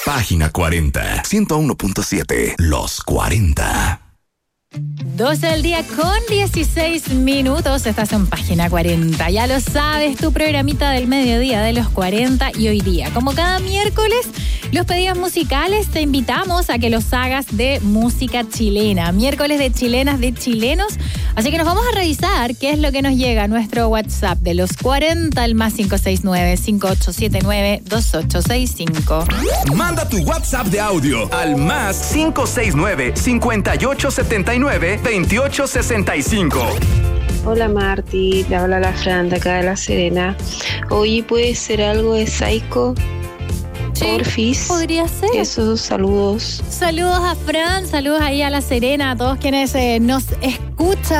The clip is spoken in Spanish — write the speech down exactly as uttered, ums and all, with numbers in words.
Página cuarenta, ciento uno punto siete, Los cuarenta. doce del día con dieciséis minutos, estás en Página cuarenta. Ya lo sabes, tu programita del mediodía de los cuarenta. Y hoy día, como cada miércoles, los pedidos musicales te invitamos a que los hagas de música chilena. Miércoles de chilenas, de chilenos. Así que nos vamos a revisar qué es lo que nos llega a nuestro WhatsApp de los cuarenta, el más cinco seis nueve, cinco ocho siete nueve, dos ocho seis cinco. Manda tu WhatsApp de audio al más cinco seis nueve, cinco ocho siete nueve, dos ocho seis cinco. Hola Marti, te habla la Fran de acá de La Serena. Oye, ¿puede ser algo de Psycho? Sí, porfis. podría ser. Esos saludos. Saludos a Fran, saludos ahí a La Serena, a todos quienes eh, nos escuchan.